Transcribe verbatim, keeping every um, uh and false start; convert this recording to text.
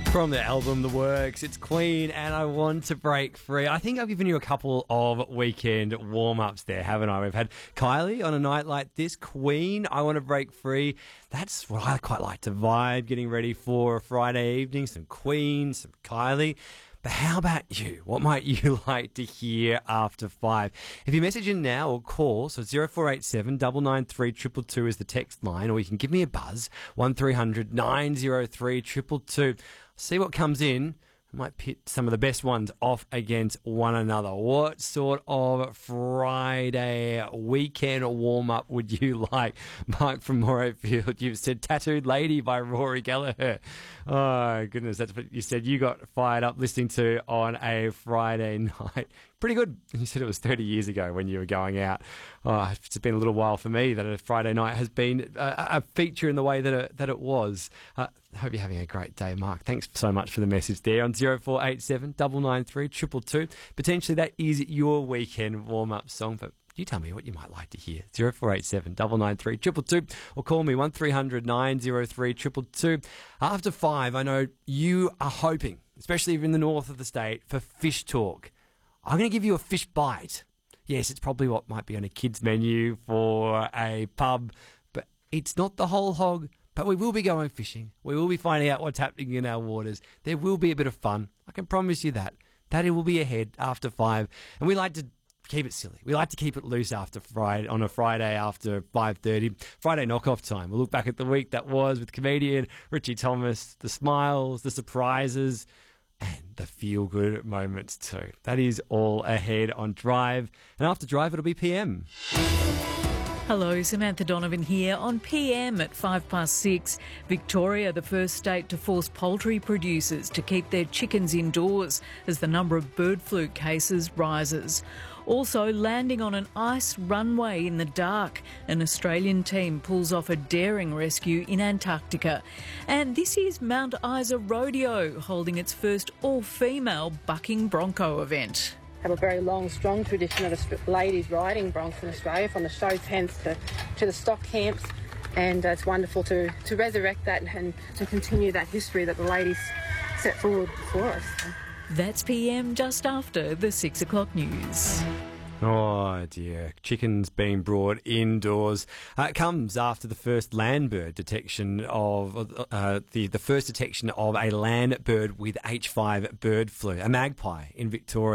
From the album The Works, it's Queen and I Want to Break Free. I think I've given you a couple of weekend warm-ups there, haven't I? We've had Kylie on a night like this, Queen, I Want to Break Free. That's what I quite like to vibe, getting ready for a Friday evening, some Queen, some Kylie. But how about you? What might you like to hear after five? If you message in now or call, so zero four eight seven, nine nine three, two two two is the text line, or you can give me a buzz, one three hundred, nine oh three, two two two. See what comes in. I might pit some of the best ones off against one another. What sort of Friday weekend warm-up would you like? Mike from Morayfield, you've said Tattooed Lady by Rory Gallagher. Oh, goodness, that's what you said you got fired up listening to on a Friday night. Pretty good. You said it was thirty years ago when you were going out. Oh, it's been a little while for me that a Friday night has been a, a feature in the way that it, that it was. I uh, hope you're having a great day, Mark. Thanks so much for the message there on zero four eight seven, nine nine three, two two two. Potentially that is your weekend warm-up song, but you tell me what you might like to hear. zero four eight seven, nine nine three, two two two, or call me one three hundred, nine oh three, two two two. After five, I know you are hoping, especially in the north of the state, for fish talk. I'm going to give you a fish bite. Yes, it's probably what might be on a kid's menu for a pub, but it's not the whole hog. But we will be going fishing. We will be finding out what's happening in our waters. There will be a bit of fun. I can promise you that. That it will be ahead after five. And we like to keep it silly. We like to keep it loose after Friday, on a Friday after five thirty. Friday knockoff time. We'll look back at the week that was with comedian Richie Thomas, the smiles, the surprises, and the feel-good moments too. That is all ahead on Drive. And after Drive, it'll be P M. Hello, Samantha Donovan here on P M at five past six. Victoria, the first state to force poultry producers to keep their chickens indoors as the number of bird flu cases rises. Also, landing on an ice runway in the dark. An Australian team pulls off a daring rescue in Antarctica. And this is Mount Isa Rodeo, holding its first all-female bucking bronco event. Have a very long, strong tradition of ladies riding broncs in Australia, from the show tents to, to the stock camps, and uh, it's wonderful to, to resurrect that and to continue that history that the ladies set forward before us. That's P M just after the six o'clock news. Oh dear, chickens being brought indoors. Uh, it comes after the first land bird detection of uh, the the first detection of a land bird with H five bird flu, a magpie in Victoria.